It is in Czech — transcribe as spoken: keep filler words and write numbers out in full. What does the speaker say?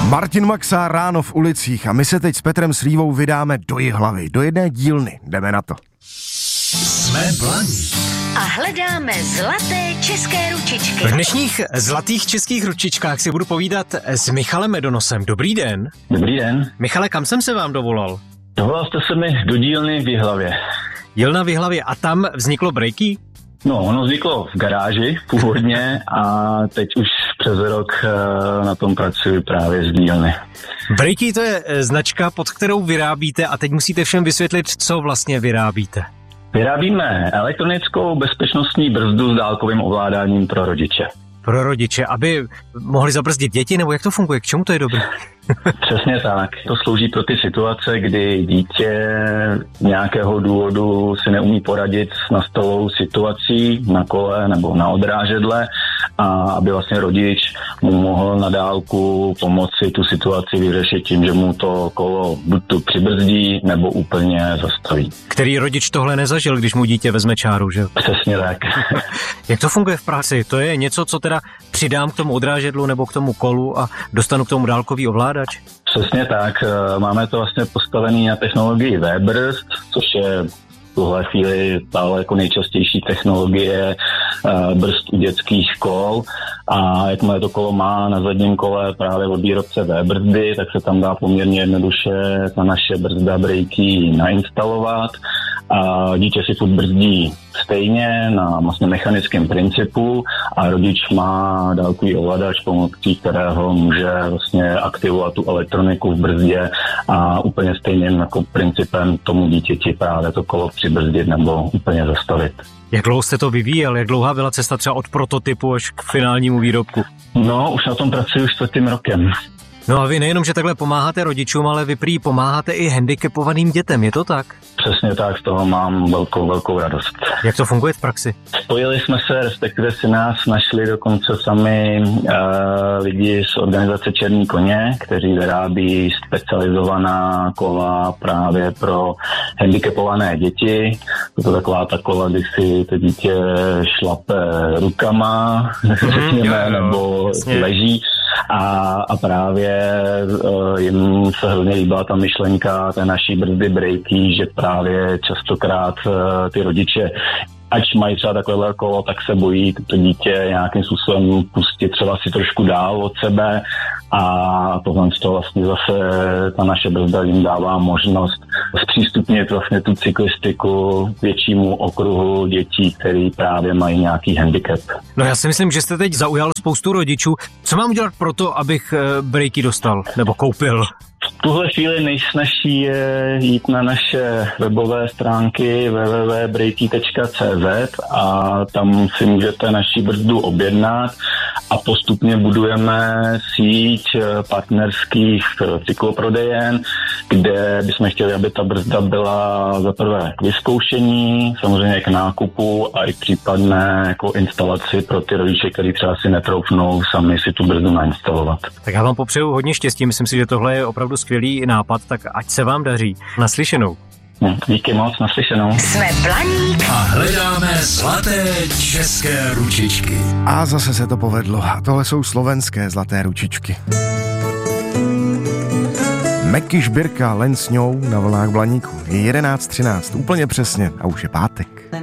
Martin Maxa ráno v ulicích a my se teď s Petrem Slívou vydáme do Jihlavy, do jedné dílny. Jdeme na to. Jsme Blaník. A hledáme zlaté české ručičky. V dnešních zlatých českých ručičkách si budu povídat s Michalem Medonosem. Dobrý den. Dobrý den. Michale, kam jsem se vám dovolal? Dovolal jste se mi do dílny v Jihlavě. Dílna v Jihlavě a tam vzniklo Breaky? No, ono vzniklo v garáži původně a teď už přes rok na tom pracuji právě z dílny. Breaky to je značka, pod kterou vyrábíte a teď musíte všem vysvětlit, co vlastně vyrábíte. Vyrábíme elektronickou bezpečnostní brzdu s dálkovým ovládáním pro rodiče. Pro rodiče, aby mohli zabrzdit děti, nebo jak to funguje? K čemu to je dobré? Přesně tak. To slouží pro ty situace, kdy dítě z nějakého důvodu si neumí poradit s nastalou situací na kole nebo na odrážedle a aby vlastně rodič mu mohl na dálku pomoci tu situaci vyřešit tím, že mu to kolo buď tu přibrzdí nebo úplně zastaví. Který rodič tohle nezažil, když mu dítě vezme čáru, že? Přesně tak. Jak to funguje v praxi? To je něco, co teda přidám k tomu odrážedlu nebo k tomu kolu a dostanu k tomu dálkový ovládač? Přesně tak. Máme to vlastně postavený na technologii V-brzd, což je v tuhle chvíli stále jako nejčastější technologie brzd u dětských kol. A jakmile to kolo má na zadním kole právě od výrobce V-brzdy, tak se tam dá poměrně jednoduše ta naše brzda Breaky nainstalovat. A dítě si furt brzdí stejně na vlastně mechanickém principu a rodič má dálkový ovladač, pomocí kterého může vlastně aktivovat tu elektroniku v brzdě a úplně stejným jako principem tomu dítěti právě to kolo přibrzdit nebo úplně zastavit. Jak dlouho jste to vyvíjel? Jak dlouhá byla cesta třeba od prototypu až k finálnímu výrobku? No, už na tom pracuji už čtvrtým rokem. No a vy nejenom, že takhle pomáháte rodičům, ale vy prý pomáháte i handicapovaným dětem, je to tak? Přesně tak, z toho mám velkou, velkou radost. Jak to funguje v praxi? Spojili jsme se, respektive si nás našli dokonce sami uh, lidi z organizace Černý koně, kteří vyrábí specializovaná kola právě pro handicapované děti. To je taková ta kola, kdy si to dítě šlape rukama, řekněme, mm, nebo jasně. leží. A, a právě uh, jim se hrozně líbila ta myšlenka té naší brzdy Breaky, že právě častokrát uh, ty rodiče, ač mají třeba takové kolo, tak se bojí to dítě nějakým způsobem pustit třeba si trošku dál od sebe a tohle to vlastně zase ta naše brzda jim dává možnost zpřístupnit vlastně tu cyklistiku většímu okruhu dětí, který právě mají nějaký handicap. No já si myslím, že jste teď zaujal spoustu rodičů. Co mám udělat pro to, abych Breaky dostal nebo koupil? V tuhle chvíli nejsnažší je jít na naše webové stránky w w w tečka breaky tečka c z a tam si můžete naši brzdu objednat a postupně budujeme síť partnerských cykloprodejen, kde bychom chtěli, aby ta brzda byla za prvé k vyzkoušení, samozřejmě k nákupu a i případné jako instalaci pro ty rodiče, kteří třeba si netroufnou sami si tu brzdu nainstalovat. Tak já vám popřeju hodně štěstí, myslím si, že tohle je opravdu skvělý nápad, tak ať se vám daří. Naslyšenou. Díky moc, naslyšenou. Jsme Blaník. A hledáme zlaté české ručičky. A zase se to povedlo. A tohle jsou slovenské zlaté ručičky. Meky Žbirka len s ňou na vlnách Blaníku. Je jedenáct třináct, úplně přesně a už je pátek.